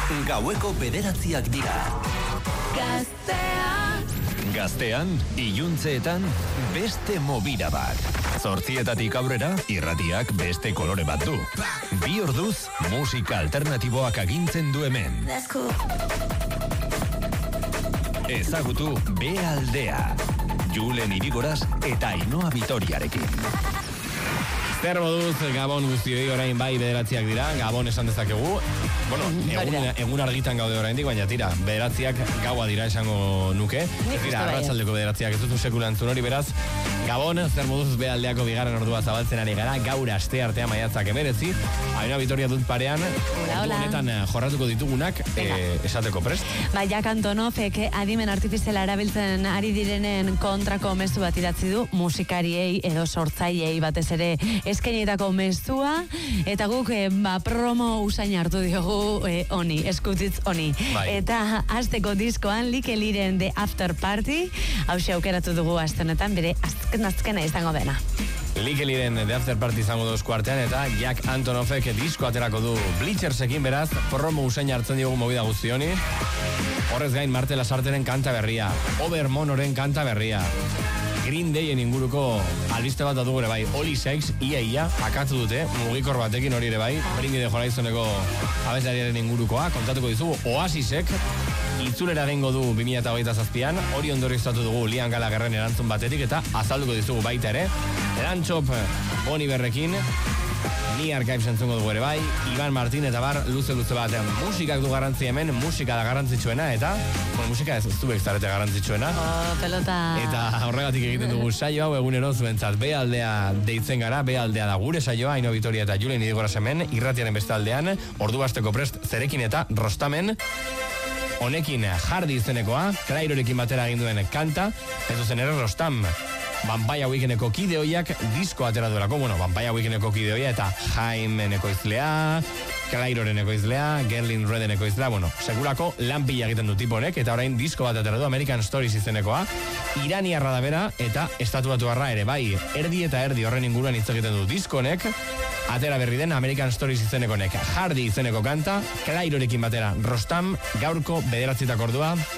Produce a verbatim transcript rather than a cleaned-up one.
Gaueko bederatziak dira. Gaztean Gaztean, iluntzeetan, beste mobira bat. Zortzietatik aurrera, irratiak beste kolore bat du. Bi orduz, musika alternatiboak agintzen du hemen. Ezagutu B aldea. Julen Irigoraz eta Ainhoa Vitoriarekin. Zer moduz, Gabon guztioi orain bai bederatziak dira, Gabon esan dezakegu. Bueno, egun, egun argitan gaude oraindik, baina tira, bederatziak gaua dira esango nuke. Ez dira, arratsaldeko bederatziak ez duzu sekulan zun hori, beraz. Gabon, zer moduz behaldeako bigarren ordua zabaltzen ari gara, gaur aste artea maiatzak emeretzi. Ainhoa Vitoria dut parean, ordu honetan jorratuko ditugunak, eh, esateko prest. Ba, Jak Antonovek adimen artifiziala erabiltzen ari direnen kontrako mezu bat idatzi du, musikariei edo sortzaileei batez ere eskainitako mezua, eta guk eh, ba, promo usain hartu diogu eh, oni, eskutitz oni. Bai. Eta azteko diskoan Like Liren The After Party, hause aukeratu dugu astenetan, bere azken azkena izango dena. Like Liren The After Party izango duzko artean, eta Jak Antonovek disko aterako du Bleachersekin, beraz, promo usain hartzen diogu movida guzti honi. Horrez gain, Marte Lasarteren kanta berria, Obermonoren kanta berria, Green Dayen inguruko albiste bat dugu ere bai, Oli Sykes, ia ia, akatzu dute, mugikor batekin hori ere bai, Bring Me The Horizoneko abeslariaren ingurukoa, kontatuko dizugu, Oasisek, itzulera egingo du bi mila hogeita zazpian, hori ondorioztatu dugu Liam Gallagherren erantzun batetik, eta azalduko dizugu baita ere, Erantxop Boni Berrekin, Ni Archives entzungo dugu ere bai, Iban Martin eta bar luze-luze batean. Musikak du garrantzi hemen, musika da garrantzitsuena, eta bueno, musika ez zuek zarete garrantzitsuena. Oh, pelota. Eta horregatik egiten dugu saio hau egunero zuentzat B aldea deitzen gara, B aldea da gure saioa, Ainhoa Vitoria eta Julen Irigoraz hemen, irratiaren beste aldean, ordu basteko prest zerekin eta rostamen. Honekin Hardy izenekoa, Krairorekin batera egin duen kanta, ez duzen ere Rostam. Vampire Weekendeko kideoiak disko atera duelako, bueno, Vampire Weekendeko kideoia eta Jaime ekoizlea, Klairoren ekoizlea, Gerlin Reden ekoizlea, bueno, segurako lan pila egiten du tipo honek, eta orain disko bat atera du American Stories izenekoa, iraniarra da bera, eta estatuatuarra ere bai, erdi eta erdi horren inguruan hitz egiten du disko honek, atera berri den American Stories izeneko honek, Hardy izeneko kanta, Klairorekin batera Rostam, gaurko bederatzitak ordua,